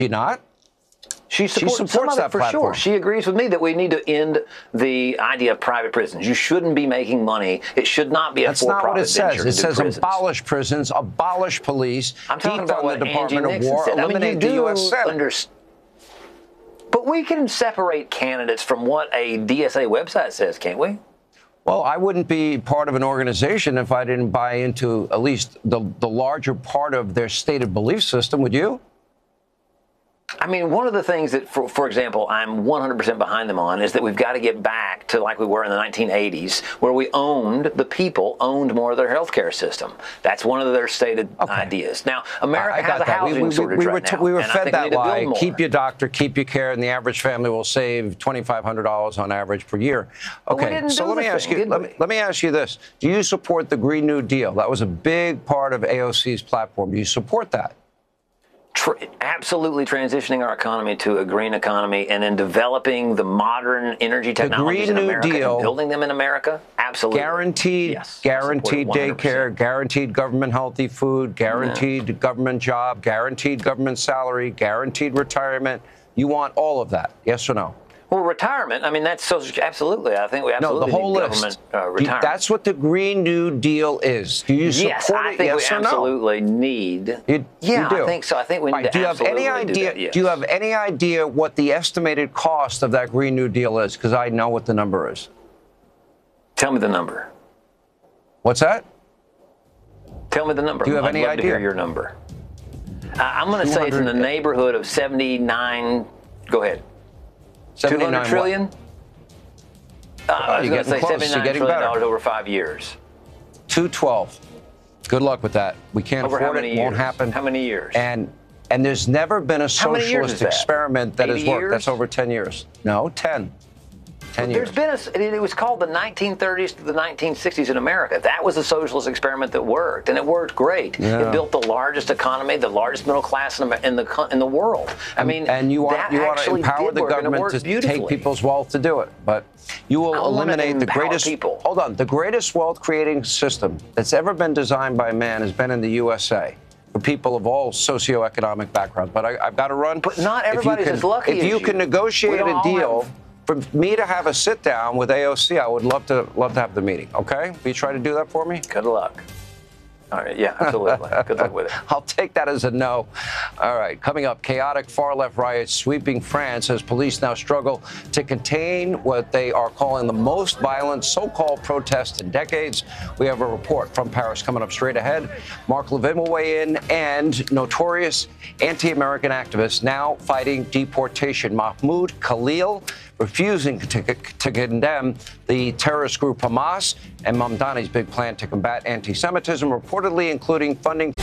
Do you not? She supports some of it for sure. She agrees with me that we need to end the idea of private prisons. You shouldn't be making money. It should not be a for-profit venture. That's not what it says. It says abolish prisons, abolish police, I'm talking about what the Department Angie Nixon of War, said. eliminate the U.S. Senate. But we can separate candidates from what a DSA website says, can't we? Well, I wouldn't be part of an organization if I didn't buy into at least the larger part of their stated belief system. Would you? I mean, one of the things that, for example, I'm 100% behind them on is that we've got to get back to like we were in the 1980s, where the people owned more of their healthcare system. That's one of their stated ideas. Now, America has a housing shortage right now. We were fed that lie. Keep your doctor, keep your care, and the average family will save $2,500 on average per year. Okay, so let me ask you this. Do you support the Green New Deal? That was a big part of AOC's platform. Do you support that? Absolutely transitioning our economy to a green economy and then developing the modern energy technologies in America and building them in America. Absolutely. Guaranteed daycare, guaranteed government healthy food, guaranteed government job, guaranteed government salary, guaranteed retirement. You want all of that, yes or no? Well, retirement, I mean, that's so absolutely. I think we absolutely the whole need list. Government retirement. That's what the Green New Deal is. Do you support yes, I think we absolutely need. You do? I think so. I think we need to absolutely do that, yes. Do you have any idea what the estimated cost of that Green New Deal is? Because I know what the number is. Tell me the number. What's that? Tell me the number. Do you have any idea? I'd love to hear your number. I'm going to say it's in the neighborhood of 79. Go ahead. 200 trillion? I was going to say $79 trillion over 5 years. 212. Good luck with that. We can't afford it. It won't happen. How many years? And there's never been a socialist experiment that has worked. That's over 10 years. No, 10. 10 years. There's been it was called the 1930s to the 1960s in America. That was a socialist experiment that worked, and it worked great. Yeah. It built the largest economy, the largest middle class in the world. I mean, and you want to empower the government to take people's wealth to do it, but you will eliminate the greatest. Hold on, the greatest wealth creating system that's ever been designed by man has been in the USA. For people of all socioeconomic backgrounds. But I've got to run. But not everybody's as lucky as you. If you can negotiate a deal. For me to have a sit down with AOC, I would love to have the meeting. Okay? Will you try to do that for me? Good luck. All right. Yeah, absolutely. Good luck with it. I'll take that as a no. All right. Coming up, chaotic far-left riots sweeping France as police now struggle to contain what they are calling the most violent so-called protest in decades. We have a report from Paris coming up straight ahead. Mark Levin will weigh in, and notorious anti-American activists now fighting deportation. Mahmoud Khalil refusing to condemn the terrorist group Hamas and Mamdani's big plan to combat anti-Semitism, reportedly including funding